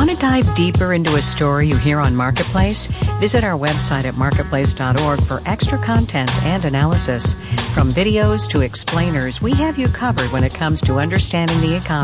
Want to dive deeper into a story you hear on Marketplace? Visit our website at marketplace.org for extra content and analysis. From videos to explainers, we have you covered when it comes to understanding the economy.